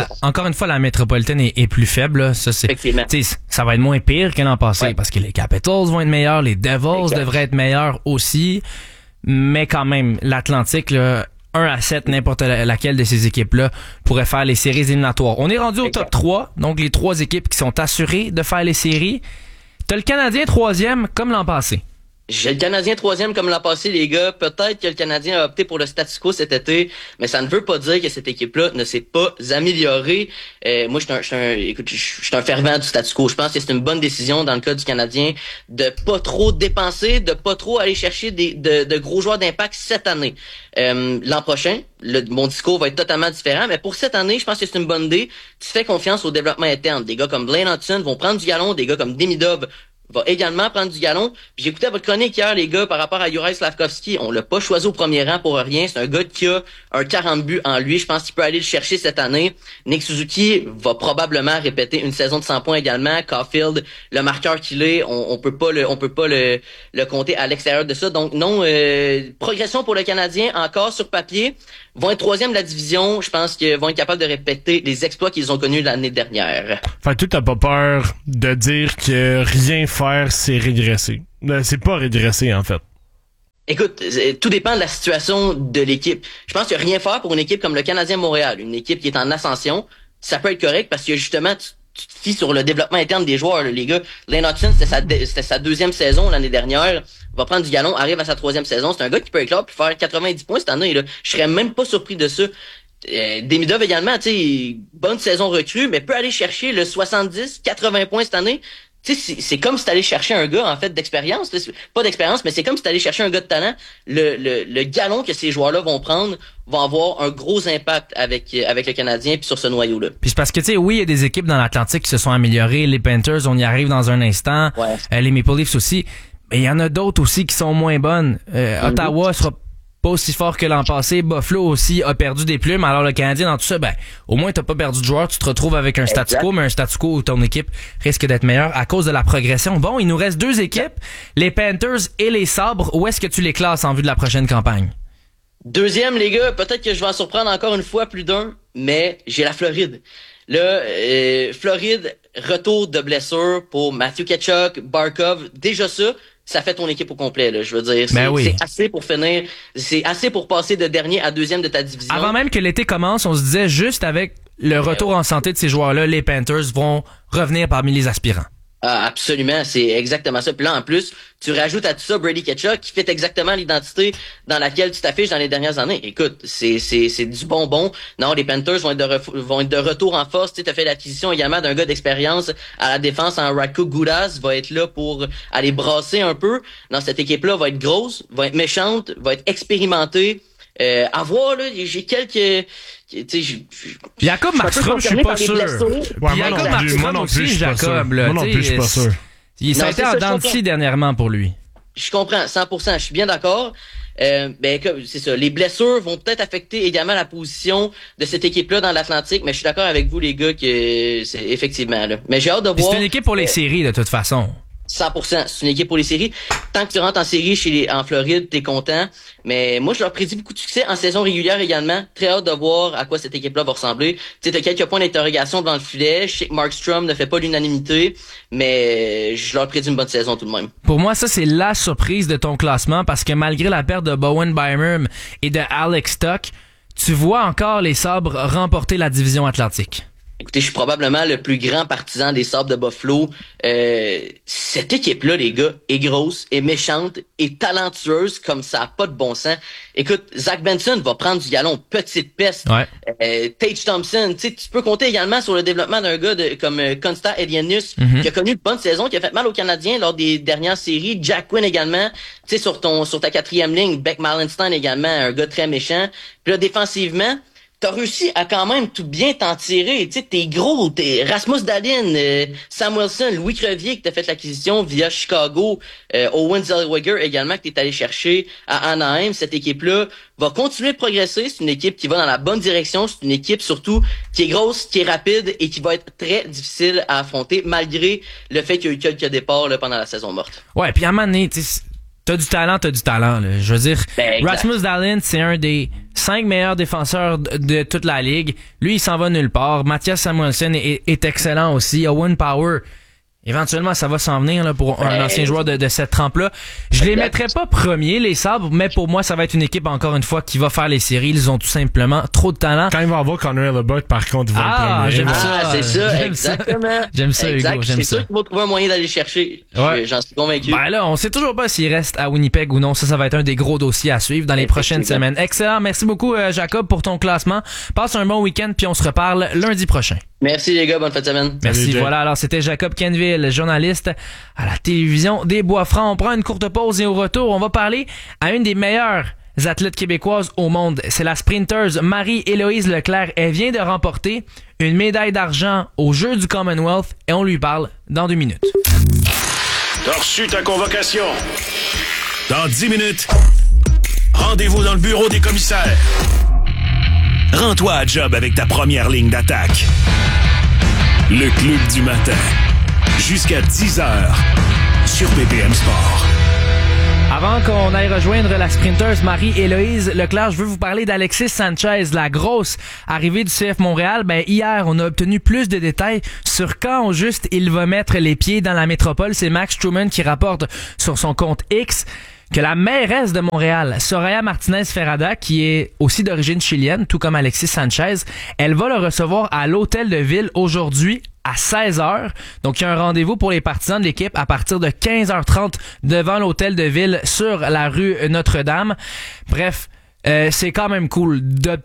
la métropolitaine est plus faible. Là. Ça, ça va être moins pire que l'an passé parce que les Capitals vont être meilleurs, les Devils devraient être meilleurs aussi. Mais quand même, l'Atlantique, là, 1-7, n'importe laquelle de ces équipes-là pourrait faire les séries éliminatoires. On est rendu au top 3, donc les 3 équipes qui sont assurées de faire les séries. T'as le Canadien 3e comme l'an passé. J'ai le Canadien 3e comme l'an passé, les gars. Peut-être que le Canadien a opté pour le statu quo cet été, mais ça ne veut pas dire que cette équipe-là ne s'est pas améliorée. Moi, je suis un fervent du statu quo. Je pense que c'est une bonne décision dans le cas du Canadien de pas trop dépenser, de pas trop aller chercher de gros joueurs d'impact cette année. L'an prochain, mon discours va être totalement différent, mais pour cette année, je pense que c'est une bonne idée. Tu fais confiance au développement interne. Des gars comme Blaine Hudson vont prendre du galon, des gars comme Demidov va également prendre du galon. Puis j'écoutais votre chronique hier, les gars, par rapport à Juraj Slafkovský. On l'a pas choisi au premier rang pour rien. C'est un gars qui a un 40 buts en lui. Je pense qu'il peut aller le chercher cette année. Nick Suzuki va probablement répéter une saison de 100 points également. Caulfield, le marqueur qu'il est, on peut pas le compter à l'extérieur de ça. Donc non, progression pour le Canadien encore sur papier. Vont être troisième de la division. Je pense qu'ils vont être capables de répéter les exploits qu'ils ont connus l'année dernière. Fait que tu t'as pas peur de dire que rien faire, c'est régresser. C'est pas régresser, en fait. Écoute, tout dépend de la situation de l'équipe. Je pense que rien faire pour une équipe comme le Canadien Montréal, une équipe qui est en ascension, ça peut être correct parce que justement, tu te fies sur le développement interne des joueurs. Là, les gars, Lane Hutson, c'était sa deuxième saison l'année dernière. Va prendre du galon, arrive à sa troisième saison. C'est un gars qui peut éclore puis faire 90 points cette année. Là. Je serais même pas surpris de ça. Demidov également, tu sais, bonne saison recrue, mais peut aller chercher le 70, 80 points cette année. Tu sais, c'est comme si t'allais chercher un gars, en fait, d'expérience. Pas d'expérience, mais c'est comme si t'allais chercher un gars de talent. Le galon que ces joueurs-là vont prendre va avoir un gros impact avec le Canadien puis sur ce noyau-là. Puis c'est parce que, tu sais, oui, il y a des équipes dans l'Atlantique qui se sont améliorées. Les Panthers, on y arrive dans un instant. Ouais. Les Maple Leafs aussi. Mais il y en a d'autres aussi qui sont moins bonnes. Ottawa sera pas aussi fort que l'an passé. Buffalo aussi a perdu des plumes. Alors le Canadien dans tout ça, au moins t'as pas perdu de joueurs. Tu te retrouves avec un statu quo, mais un statu quo où ton équipe risque d'être meilleure à cause de la progression. Bon, il nous reste deux équipes, les Panthers et les Sabres. Où est-ce que tu les classes en vue de la prochaine campagne? Deuxième, les gars, peut-être que je vais en surprendre encore une fois plus d'un, mais j'ai la Floride. Là, Floride, retour de blessure pour Matthew Tkachuk, Barkov. Déjà ça fait ton équipe au complet, là. Je veux dire, c'est assez pour finir, c'est assez pour passer de dernier à deuxième de ta division. Avant même que l'été commence, on se disait juste avec le retour en santé de ces joueurs-là, les Panthers vont revenir parmi les aspirants. Ah, absolument, c'est exactement ça. Puis là, en plus, tu rajoutes à tout ça Brady Tkachuk qui fait exactement l'identité dans laquelle tu t'affiches dans les dernières années. Écoute, c'est du bonbon. Non, les Panthers vont être de retour en force. Tu sais, t'as fait l'acquisition également d'un gars d'expérience à la défense en Radko Gudas, va être là pour aller brasser un peu. Non, cette équipe-là va être grosse, va être méchante, va être expérimentée. À voir, là, j'ai quelques... Jacob Markstrom, je suis pas sûr. Jacob Markstrom aussi, Jacob, là. Moi non plus, je suis pas sûr. Ça a été en dents de scie dernièrement pour lui. Je comprends, 100%, je suis bien d'accord. C'est ça. Les blessures vont peut-être affecter également la position de cette équipe-là dans l'Atlantique, mais je suis d'accord avec vous, les gars, que c'est effectivement, là. Mais j'ai hâte de voir. C'est une équipe pour les séries, de toute façon. 100%, c'est une équipe pour les séries. Tant que tu rentres en série en Floride, t'es content. Mais moi, je leur prédis beaucoup de succès en saison régulière également. Très hâte de voir à quoi cette équipe-là va ressembler. Tu sais, t'as quelques points d'interrogation devant le filet. Je sais que Markstrom ne fait pas l'unanimité, mais je leur prédis une bonne saison tout de même. Pour moi, ça, c'est la surprise de ton classement parce que malgré la perte de Bowen Byram et de Alex Stock, tu vois encore les Sabres remporter la division Atlantique. Écoutez, je suis probablement le plus grand partisan des Sabres de Buffalo. Cette équipe-là, les gars, est grosse, est méchante, est talentueuse comme ça a pas de bon sens. Écoute, Zach Benson va prendre du galon, petite peste. Ouais. Tage Thompson, tu peux compter également sur le développement d'un gars comme Konsta Elianius, qui a connu une bonne saison, qui a fait mal aux Canadiens lors des dernières séries. Jack Quinn également, tu sais, sur ta quatrième ligne. Beck Malenstein également, un gars très méchant. Puis là, défensivement, t'as réussi à quand même tout bien t'en tirer. Tu sais, t'es gros, t'es Rasmus Dahlin, Sam Wilson, Louis Crevier, que t'as fait l'acquisition via Chicago, Owen Zellweger également, que t'es allé chercher à Anaheim. Cette équipe-là va continuer de progresser. C'est une équipe qui va dans la bonne direction. C'est une équipe surtout qui est grosse, qui est rapide et qui va être très difficile à affronter malgré le fait qu'il y a eu quelques départs là, pendant la saison morte. Ouais, puis à un moment donné, t'as du talent, là. Je veux dire, Rasmus Dahlin, c'est un des 5 meilleurs défenseurs de toute la ligue. Lui, il s'en va nulle part. Mathias Samuelsson est excellent aussi. Owen Power, éventuellement, ça va s'en venir là, pour un ancien joueur de cette trempe-là. Je les mettrais pas premiers, les Sabres, mais pour moi, ça va être une équipe, encore une fois, qui va faire les séries. Ils ont tout simplement trop de talent. Quand il va avoir Connor Hellebuyck, par contre, il va être premier. J'aime ça. C'est ça, exactement. J'aime ça, Hugo, j'aime ça. C'est sûr qu'ils vont trouver un moyen d'aller chercher. Ouais. J'en suis convaincu. Là, on sait toujours pas s'il reste à Winnipeg ou non. Ça va être un des gros dossiers à suivre dans les prochaines semaines. Excellent. Merci beaucoup, Jacob, pour ton classement. Passe un bon week-end, puis on se reparle lundi prochain. Merci les gars, bonne fin de semaine. Merci. Voilà, alors c'était Jacob Kenville, journaliste à la télévision des Bois-Francs. On prend une courte pause et au retour, on va parler à une des meilleures athlètes québécoises au monde. C'est la sprinteuse Marie-Héloïse Leclerc. Elle vient de remporter une médaille d'argent aux Jeux du Commonwealth et on lui parle dans 2 minutes. T'as reçu ta convocation. Dans 10 minutes, rendez-vous dans le bureau des commissaires. Rends-toi à job avec ta première ligne d'attaque. Le Club du matin. Jusqu'à 10h sur BPM Sport. Avant qu'on aille rejoindre la sprinteuse Marie-Héloïse Leclerc, je veux vous parler d'Alexis Sanchez, la grosse arrivée du CF Montréal. Hier, on a obtenu plus de détails sur quand au juste il va mettre les pieds dans la métropole. C'est Max Truman qui rapporte sur son compte X que la mairesse de Montréal, Soraya Martinez-Ferrada, qui est aussi d'origine chilienne, tout comme Alexis Sanchez, elle va le recevoir à l'hôtel de ville aujourd'hui à 16h. Donc, il y a un rendez-vous pour les partisans de l'équipe à partir de 15h30 devant l'hôtel de ville sur la rue Notre-Dame. Bref, c'est quand même cool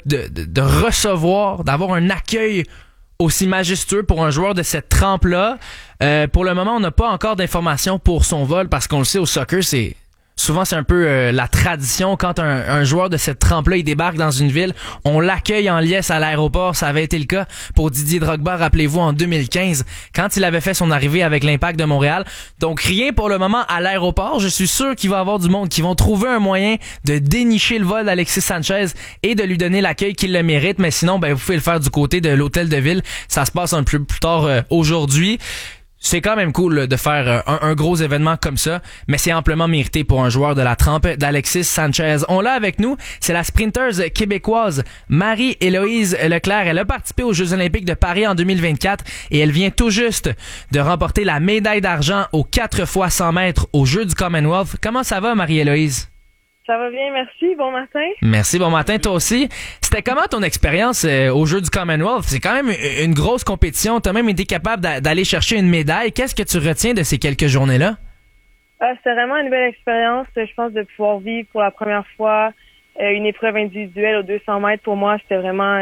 de recevoir, d'avoir un accueil aussi majestueux pour un joueur de cette trempe-là. Pour le moment, on n'a pas encore d'informations pour son vol parce qu'on le sait, au soccer, souvent, c'est un peu la tradition. Quand un joueur de cette trempe-là, il débarque dans une ville, on l'accueille en liesse à l'aéroport. Ça avait été le cas pour Didier Drogba, rappelez-vous, en 2015, quand il avait fait son arrivée avec l'Impact de Montréal. Donc, rien pour le moment à l'aéroport. Je suis sûr qu'il va y avoir du monde qui vont trouver un moyen de dénicher le vol d'Alexis Sanchez et de lui donner l'accueil qu'il le mérite. Mais sinon, vous pouvez le faire du côté de l'hôtel de ville. Ça se passe un peu plus tard aujourd'hui. C'est quand même cool de faire un gros événement comme ça, mais c'est amplement mérité pour un joueur de la trempe d'Alexis Sanchez. On l'a avec nous, c'est la sprinteuse québécoise Marie-Héloïse Leclerc. Elle a participé aux Jeux olympiques de Paris en 2024 et elle vient tout juste de remporter la médaille d'argent aux 4 x 100 mètres aux Jeux du Commonwealth. Comment ça va, Marie-Héloïse? Ça va bien, merci. Bon matin. Merci, bon matin, toi aussi. C'était comment ton expérience aux Jeux du Commonwealth? C'est quand même une grosse compétition. Tu as même été capable d'aller chercher une médaille. Qu'est-ce que tu retiens de ces quelques journées-là? C'était vraiment une belle expérience. Je pense de pouvoir vivre pour la première fois une épreuve individuelle aux 200 mètres. Pour moi, c'était vraiment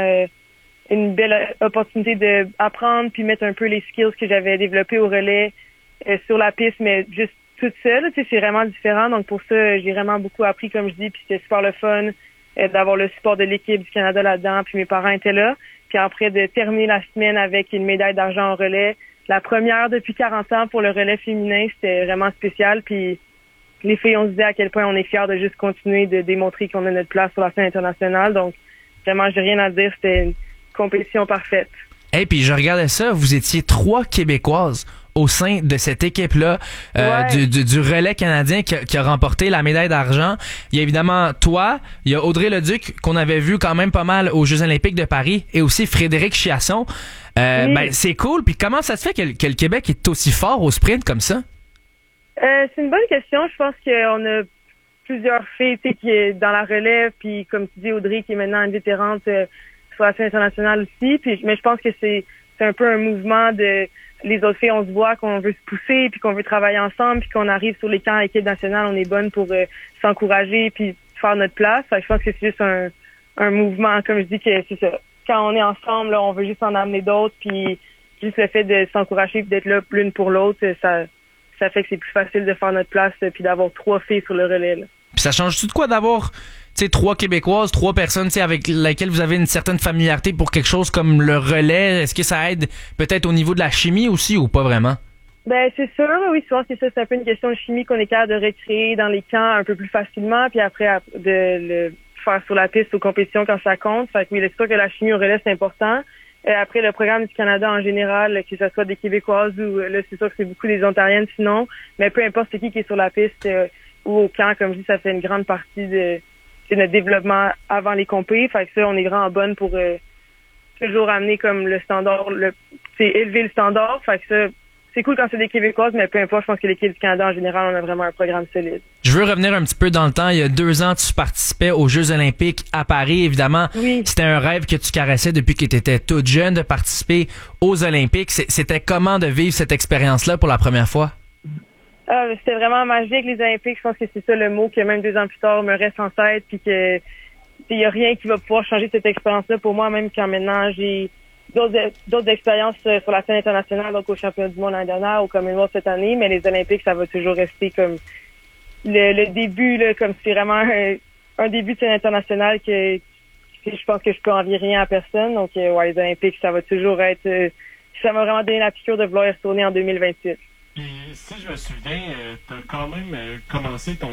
une belle opportunité d'apprendre puis mettre un peu les skills que j'avais développés au relais sur la piste, mais juste toute seule, c'est vraiment différent. Donc pour ça, j'ai vraiment beaucoup appris, comme je dis, puis c'était super le fun d'avoir le support de l'équipe du Canada là-dedans, puis mes parents étaient là. Puis après de terminer la semaine avec une médaille d'argent en relais, la première depuis 40 ans pour le relais féminin, c'était vraiment spécial. Puis les filles, on se disait à quel point on est fiers de juste continuer de démontrer qu'on a notre place sur la scène internationale. Donc vraiment, j'ai rien à dire, c'était une compétition parfaite. Et puis je regardais ça, vous étiez 3 Québécoises au sein de cette équipe-là du relais canadien qui a remporté la médaille d'argent. Il y a évidemment toi, il y a Audrey Leduc qu'on avait vu quand même pas mal aux Jeux olympiques de Paris et aussi Frédéric Chiasson. Oui. C'est cool. Puis comment ça se fait que le Québec est aussi fort au sprint comme ça? C'est une bonne question. Je pense qu'on a plusieurs filles qui est dans la relève, puis comme tu dis, Audrey qui est maintenant une vétérante sur la scène internationale aussi. Mais je pense que c'est un peu un mouvement de les autres filles, on se voit qu'on veut se pousser, puis qu'on veut travailler ensemble, puis qu'on arrive sur les camps à l'équipe nationale, on est bonne pour s'encourager puis faire notre place. Fait que je pense que c'est juste un mouvement, comme je dis, que c'est ça. Quand on est ensemble, là, on veut juste en amener d'autres, puis juste le fait de s'encourager puis d'être là l'une pour l'autre, ça fait que c'est plus facile de faire notre place puis d'avoir 3 filles sur le relais. Là. Puis ça change-tu de quoi d'avoir 3 Québécoises, 3 personnes avec lesquelles vous avez une certaine familiarité pour quelque chose comme le relais? Est-ce que ça aide peut-être au niveau de la chimie aussi ou pas vraiment? C'est sûr, oui, souvent c'est ça, c'est un peu une question de chimie qu'on est capable de recréer dans les camps un peu plus facilement, puis après de le faire sur la piste aux compétitions quand ça compte. Fait que oui, c'est sûr que la chimie au relais, c'est important. Après, le programme du Canada en général, que ce soit des Québécoises ou là, c'est sûr que c'est beaucoup des Ontariennes sinon, mais peu importe qui est sur la piste ou au camp, comme je dis, ça fait une grande partie de notre développement avant les compés. Fait que ça, on est vraiment bonne pour toujours amener comme le standard, élever le standard. Fait que ça, c'est cool quand c'est des Québécoises, mais peu importe, je pense que l'équipe du Canada en général, on a vraiment un programme solide. Je veux revenir un petit peu dans le temps. Il y a 2 ans, tu participais aux Jeux olympiques à Paris. Évidemment, oui. C'était un rêve que tu caressais depuis que tu étais toute jeune de participer aux Olympiques. C'était comment de vivre cette expérience-là pour la première fois? C'était vraiment magique, les Olympiques. Je pense que c'est ça le mot que même 2 ans plus tard me reste en tête, puis que il y a rien qui va pouvoir changer cette expérience-là pour moi, même quand maintenant j'ai d'autres expériences sur la scène internationale, donc au championnat du monde l'année dernière, au Commonwealth cette année, mais les Olympiques, ça va toujours rester comme le début, là, comme c'est vraiment un début de scène internationale que je pense que je peux envier rien à personne. Donc les Olympiques, ça va toujours être ça m'a vraiment donné la piqûre de vouloir y retourner en 2028. Puis si je me souviens, t'as quand même commencé ton...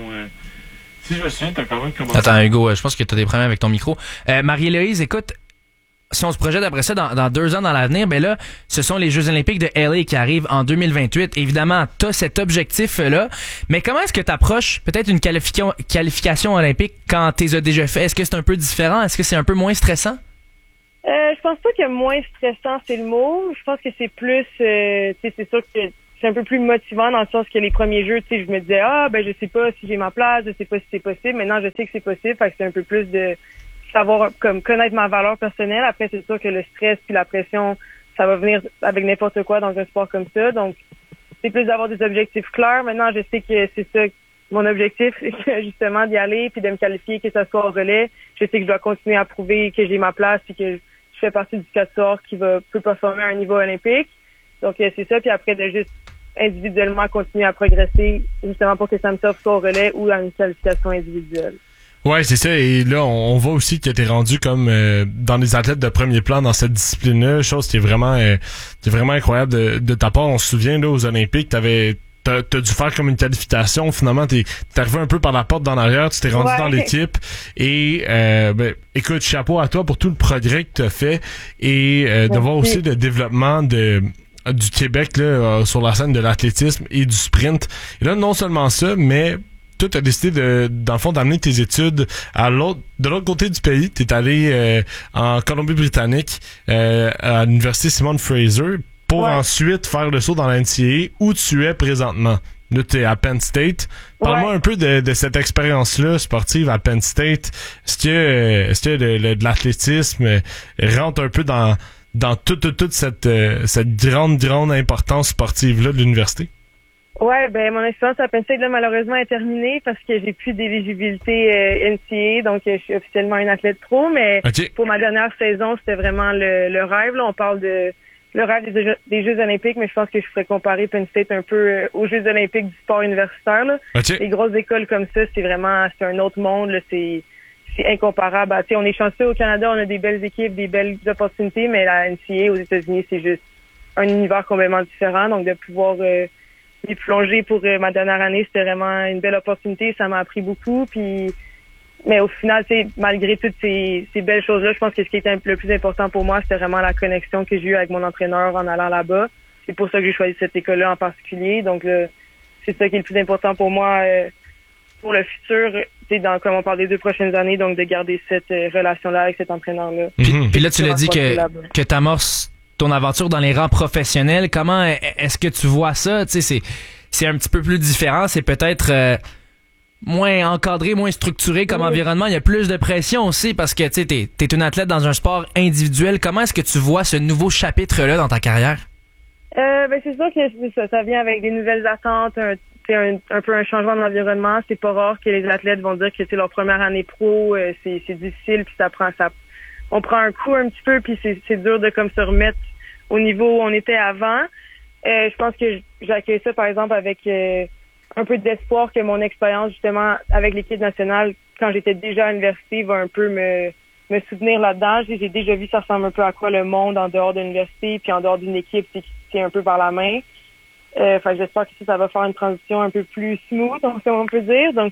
Si je me souviens, t'as quand même commencé... Attends, Hugo, je pense que t'as des problèmes avec ton micro. Marie-Héloïse, écoute, si on se projette après ça dans 2 ans dans l'avenir, ben là, ce sont les Jeux olympiques de LA qui arrivent en 2028. Évidemment, t'as cet objectif-là, mais comment est-ce que t'approches peut-être une qualification olympique quand t'es déjà fait? Est-ce que c'est un peu différent? Est-ce que c'est un peu moins stressant? Je pense pas que moins stressant, c'est le mot. Je pense que c'est plus, c'est sûr que c'est un peu plus motivant dans le sens que les premiers jeux, je me disais, je sais pas si j'ai ma place, je sais pas si c'est possible. Maintenant, je sais que c'est possible, fait que c'est un peu plus de savoir, comme, connaître ma valeur personnelle. Après, c'est sûr que le stress puis la pression, ça va venir avec n'importe quoi dans un sport comme ça. Donc, c'est plus d'avoir des objectifs clairs. Maintenant, je sais que c'est ça, mon objectif, c'est justement d'y aller puis de me qualifier, que ça soit au relais. Je sais que je dois continuer à prouver que j'ai ma place puis que je fais partie du quatuor qui peut performer à un niveau olympique. Donc, c'est ça. Puis après, de juste individuellement continuer à progresser justement pour que ça me sorte soit au relais ou à une qualification individuelle. Ouais, c'est ça. Et là, on voit aussi que t'es rendu comme dans les athlètes de premier plan dans cette discipline-là, chose qui est vraiment incroyable de ta part. On se souvient là aux Olympiques, t'as dû faire comme une qualification. Finalement, t'es arrivé un peu par la porte d'en arrière, tu t'es rendu dans l'équipe. Et écoute, chapeau à toi pour tout le progrès que t'as fait et de voir aussi le développement du Québec là sur la scène de l'athlétisme et du sprint. Et là, non seulement ça, mais toi, tu as décidé dans le fond, d'amener tes études de l'autre côté du pays. Tu es allé en Colombie-Britannique, à l'université Simon Fraser, pour ensuite faire le saut dans la NCAA, où tu es présentement. Là, tu es à Penn State. Parle-moi un peu de cette expérience-là sportive à Penn State. Est-ce que de l'athlétisme rentre un peu dans toute cette grande importance sportive-là de l'université? Ouais, mon expérience à Penn State, là, malheureusement, est terminée parce que j'ai plus d'éligibilité NCAA, donc je suis officiellement une athlète pro, mais pour ma dernière saison, c'était vraiment le rêve. Là, on parle de le rêve des Jeux olympiques, mais je pense que je ferais comparer Penn State un peu aux Jeux olympiques du sport universitaire. Là. Les grosses écoles comme ça, c'est un autre monde. Là, c'est incomparable. On est chanceux au Canada, on a des belles équipes, des belles opportunités, mais la NCAA aux États-Unis, c'est juste un univers complètement différent. Donc, de pouvoir y plonger pour ma dernière année, c'était vraiment une belle opportunité. Ça m'a appris beaucoup. Mais au final, malgré toutes ces belles choses-là, je pense que ce qui était le plus important pour moi, c'était vraiment la connexion que j'ai eue avec mon entraîneur en allant là-bas. C'est pour ça que j'ai choisi cette école-là en particulier. Donc, c'est ça qui est le plus important pour moi pour le futur, comme on parle des 2 prochaines années, donc de garder cette relation-là avec cet entraîneur-là. Puis là, tu l'as dit que t'amorces ton aventure dans les rangs professionnels. Comment est-ce que tu vois ça? Tu sais, c'est un petit peu plus différent. C'est peut-être moins encadré, moins structuré comme environnement. Il y a plus de pression aussi parce que tu sais, t'es une athlète dans un sport individuel. Comment est-ce que tu vois ce nouveau chapitre-là dans ta carrière? C'est sûr que ça vient avec des nouvelles attentes, un peu un changement d'environnement. C'est pas rare que les athlètes vont dire que c'est leur première année pro, c'est difficile, puis on prend un coup un petit peu, puis c'est dur de comme se remettre au niveau où on était avant. Je pense que j'accueille ça, par exemple, avec un peu d'espoir que mon expérience, justement, avec l'équipe nationale, quand j'étais déjà à l'université, va un peu me soutenir là-dedans. J'ai déjà vu ça ressemble un peu à quoi le monde en dehors de l'université, puis en dehors d'une équipe, c'est qui tient un peu par la main. J'espère que ça va faire une transition un peu plus smooth, on peut dire. Donc,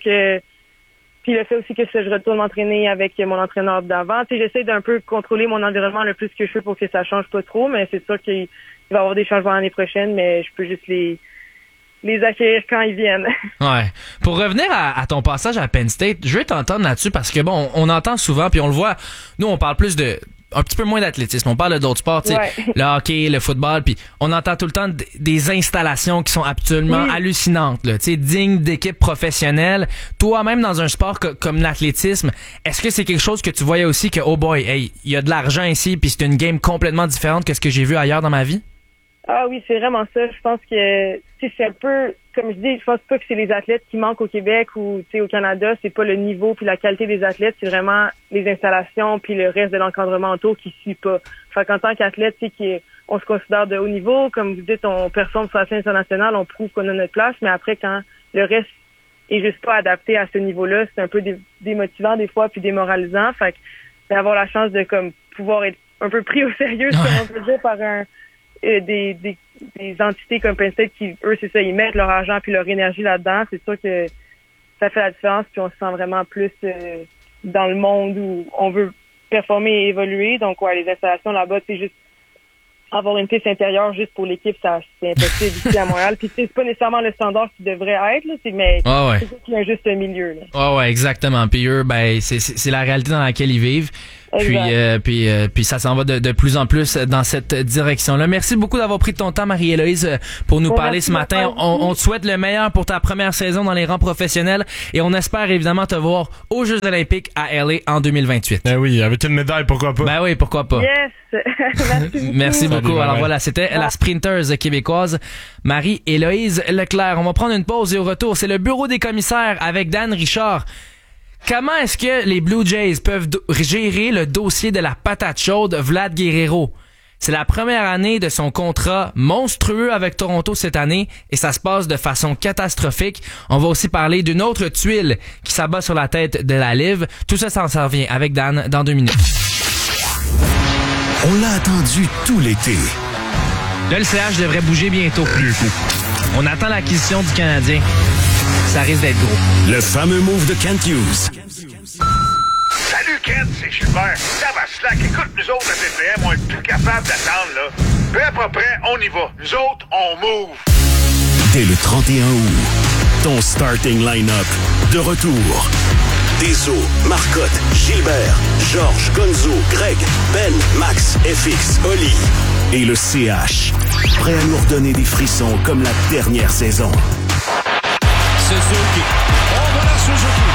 puis le fait aussi que je retourne m'entraîner avec mon entraîneur d'avant. J'essaie d'un peu contrôler mon environnement le plus que je peux pour que ça change pas trop, mais c'est sûr qu'il va y avoir des changements l'année prochaine, mais je peux juste les accueillir quand ils viennent. Ouais. Pour revenir à ton passage à Penn State, je veux t'entendre là-dessus parce que bon, on entend souvent, puis on le voit, nous on parle plus un petit peu moins d'athlétisme, on parle d'autres sports, le hockey, le football, puis on entend tout le temps des installations qui sont absolument hallucinantes, là, dignes d'équipes professionnelles. Toi-même dans un sport comme l'athlétisme, est-ce que c'est quelque chose que tu voyais aussi que oh boy, hey, il y a de l'argent ici, puis c'est une game complètement différente que ce que j'ai vu ailleurs dans ma vie? Ah oui, c'est vraiment ça. Je pense que c'est un peu, comme je dis, je pense pas que c'est les athlètes qui manquent au Québec ou au Canada. C'est pas le niveau puis la qualité des athlètes, c'est vraiment les installations puis le reste de l'encadrement autour qui suit pas. Fait qu'en tant qu'athlète, on se considère de haut niveau. Comme vous dites, on performe sur la scène internationale, on prouve qu'on a notre place. Mais après, quand le reste est juste pas adapté à ce niveau-là, c'est un peu démotivant des fois puis démoralisant. Fait que d'avoir la chance de comme pouvoir être un peu pris au sérieux, comme on peut dire, par des entités comme Penn State qui, eux, c'est ça, ils mettent leur argent puis leur énergie là-dedans, c'est sûr que ça fait la différence, puis on se sent vraiment plus dans le monde où on veut performer et évoluer. Donc, ouais, les installations là-bas, c'est juste avoir une piste intérieure juste pour l'équipe, ça c'est impossible ici à Montréal. Puis c'est pas nécessairement le standard qui devrait être, là, mais c'est sûr qu'il y a juste un milieu. Là. Ouais, exactement. Puis eux, ben c'est la réalité dans laquelle ils vivent. Puis ça s'en va de plus en plus dans cette direction-là. Merci beaucoup d'avoir pris ton temps, Marie-Héloïse, pour nous parler ce matin. On te souhaite le meilleur pour ta première saison dans les rangs professionnels et on espère évidemment te voir aux Jeux Olympiques à LA en 2028. Ben oui, avec une médaille, pourquoi pas? Ben oui, pourquoi pas. Yes! Merci beaucoup. Alors voilà, c'était la sprinteuse québécoise Marie-Héloïse Leclerc. On va prendre une pause et au retour, c'est le bureau des commissaires avec Dan Richard. Comment est-ce que les Blue Jays peuvent gérer le dossier de la patate chaude Vlad Guerrero? C'est la première année de son contrat monstrueux avec Toronto cette année et ça se passe de façon catastrophique. On va aussi parler d'une autre tuile qui s'abat sur la tête de la Live. Tout ça s'en revient avec Dan dans 2 minutes. On l'a attendu tout l'été. Là, le CH devrait bouger bientôt. On attend l'acquisition du Canadien. Ça risque d'être gros. Le fameux move de Kent Hughes. Salut Kent, c'est Gilbert. Ça va slack. Écoute, nous autres à TPM, on est plus capable d'attendre, là. Peu à peu près, on y va. Nous autres, on move. Dès le 31 août, ton starting line-up de retour. Deso, Marcotte, Gilbert, Georges, Gonzo, Greg, Ben, Max, FX, Oli et le CH. Prêt à nous redonner des frissons comme la dernière saison. Suzuki. On va la Suzuki.